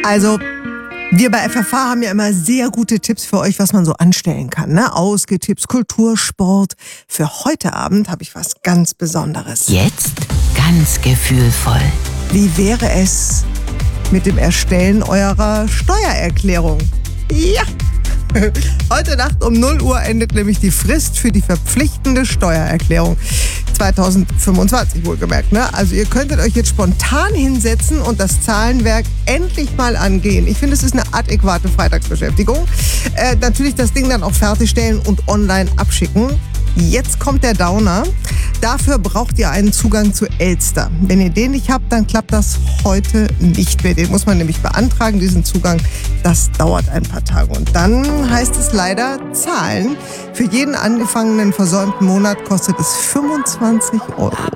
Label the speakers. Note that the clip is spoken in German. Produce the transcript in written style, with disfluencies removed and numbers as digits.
Speaker 1: Also, wir bei FFH haben ja immer sehr gute Tipps für euch, was man so anstellen kann. Ne? Ausgetipps, Kultur, Sport. Für heute Abend habe ich was ganz Besonderes.
Speaker 2: Jetzt ganz gefühlvoll.
Speaker 1: Wie wäre es mit dem Erstellen eurer Steuererklärung? Ja! Heute Nacht um 0 Uhr endet nämlich die Frist für die verpflichtende Steuererklärung. 2025 wohlgemerkt, ne? Also ihr könntet euch jetzt spontan hinsetzen und das Zahlenwerk endlich mal angehen. Ich finde, es ist eine adäquate Freitagsbeschäftigung. Natürlich das Ding dann auch fertigstellen und online abschicken. Jetzt kommt der Downer. Dafür braucht ihr einen Zugang zu Elster. Wenn ihr den nicht habt, dann klappt das heute nicht mehr. Den muss man nämlich beantragen, diesen Zugang. Das dauert ein paar Tage. Und dann heißt es leider zahlen. Für jeden angefangenen versäumten Monat kostet es 25 €.